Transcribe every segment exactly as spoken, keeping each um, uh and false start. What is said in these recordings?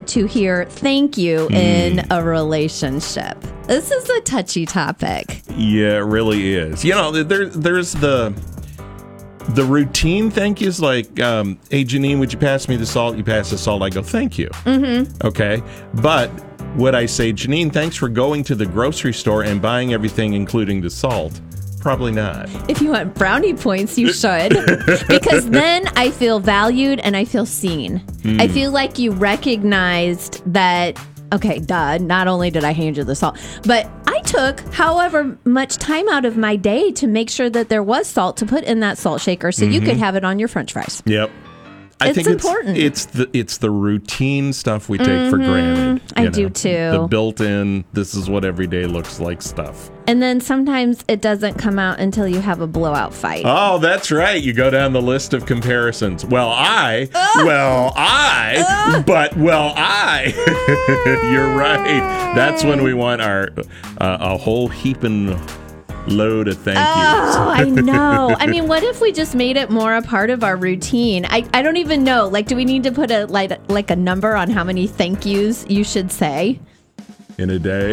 to hear thank you mm. in a relationship? This is a touchy topic. Yeah, it really is. You know, there, there's the the routine thank yous, like, um, hey, Janine, would you pass me the salt? You pass the salt, I go, thank you. Mm-hmm. Okay, but would I say, Janine, thanks for going to the grocery store and buying everything, including the salt? Probably not. If you want brownie points, you should. Because then I feel valued and I feel seen. Mm. I feel like you recognized that, okay, duh, not only did I hand you the salt, but I took however much time out of my day to make sure that there was salt to put in that salt shaker so mm-hmm. you could have it on your French fries. Yep. I it's think important. It's, it's the it's the routine stuff we take mm-hmm. for granted. I know? do too. The built-in, this is what every day looks like stuff. And then sometimes it doesn't come out until you have a blowout fight. Oh, that's right. You go down the list of comparisons. Well, I, uh, well, I, uh, but, well, I. You're right. That's when we want our uh, a whole heaping load of thank yous. Oh, I know. I mean, what if we just made it more a part of our routine? I, I don't even know. Like, do we need to put a like like a number on how many thank yous you should say in a day?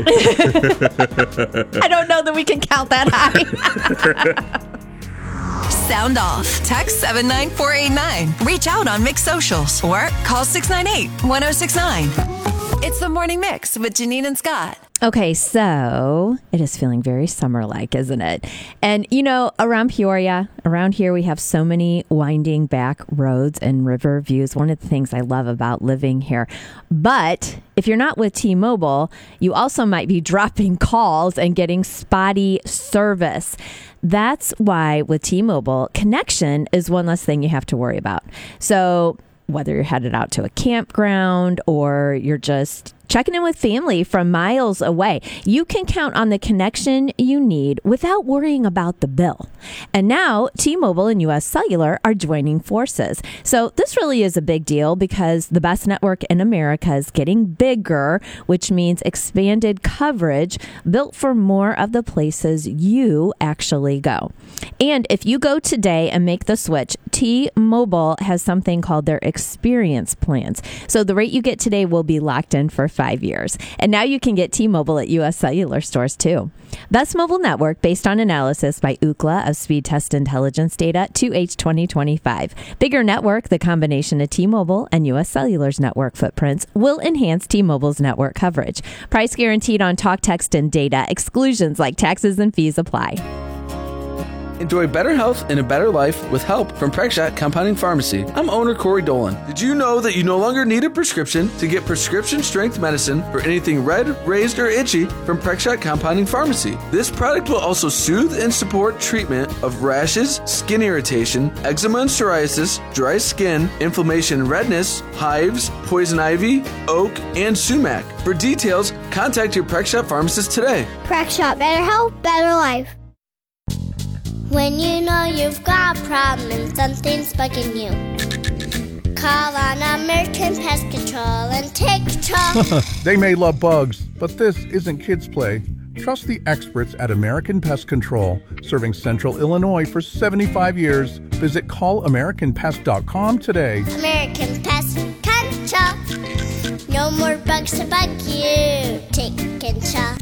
I don't know that we can count that high. Sound off. Text seven nine four eight nine. Reach out on Mix Socials or call six nine eight, one oh six nine. It's the Morning Mix with Janine and Scott. Okay, so it is feeling very summer-like, isn't it? And, you know, around Peoria, around here, we have so many winding back roads and river views. One of the things I love about living here. But if you're not with T-Mobile, you also might be dropping calls and getting spotty service. That's why with T-Mobile, connection is one less thing you have to worry about. So whether you're headed out to a campground or you're just checking in with family from miles away, you can count on the connection you need without worrying about the bill. And now T-Mobile and U S Cellular are joining forces. So this really is a big deal because the best network in America is getting bigger, which means expanded coverage built for more of the places you actually go. And if you go today and make the switch, T-Mobile has something called their experience plans. So the rate you get today will be locked in for five years. And now you can get T-Mobile at U S Cellular stores too. Best mobile network based on analysis by Ookla of Speed Test Intelligence data two H twenty twenty-five. Bigger network, the combination of T-Mobile and U S Cellular's network footprints will enhance T-Mobile's network coverage. Price guaranteed on talk, text, and data. Exclusions like taxes and fees apply. Enjoy better health and a better life with help from Prexshot Compounding Pharmacy. I'm owner Corey Dolan. Did you know that you no longer need a prescription to get prescription strength medicine for anything red, raised, or itchy from Prexshot Compounding Pharmacy? This product will also soothe and support treatment of rashes, skin irritation, eczema and psoriasis, dry skin, inflammation and redness, hives, poison ivy, oak, and sumac. For details, contact your Prexshot pharmacist today. Prexshot, better health, better life. When you know you've got a problem and something's bugging you, call on American Pest Control and take control. They may love bugs, but this isn't kids' play. Trust the experts at American Pest Control, serving Central Illinois for seventy-five years. Visit call american pest dot com today. American Pest Control. No more bugs to bug you. Take control.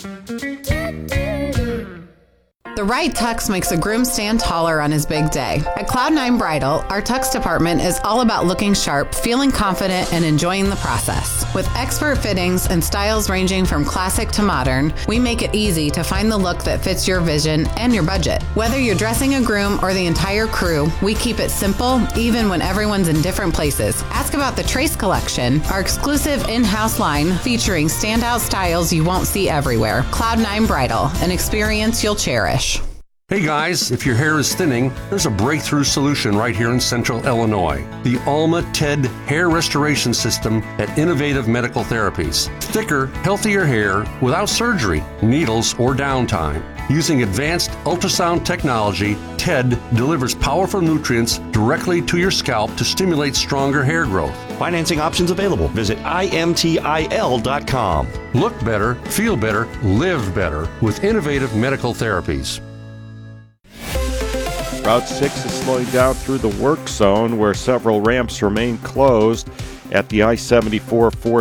The right tux makes a groom stand taller on his big day. At Cloud nine Bridal, our tux department is all about looking sharp, feeling confident, and enjoying the process. With expert fittings and styles ranging from classic to modern, we make it easy to find the look that fits your vision and your budget. Whether you're dressing a groom or the entire crew, we keep it simple, even when everyone's in different places. Ask about the Trace Collection, our exclusive in-house line featuring standout styles you won't see everywhere. Cloud nine Bridal, an experience you'll cherish. Hey guys, if your hair is thinning, there's a breakthrough solution right here in Central Illinois. The Alma TED Hair Restoration System at Innovative Medical Therapies. Thicker, healthier hair without surgery, needles, or downtime. Using advanced ultrasound technology, TED delivers powerful nutrients directly to your scalp to stimulate stronger hair growth. Financing options available. Visit I M T I L dot com. Look better, feel better, live better with Innovative Medical Therapies. Route six is slowing down through the work zone where several ramps remain closed at the I seventy-four four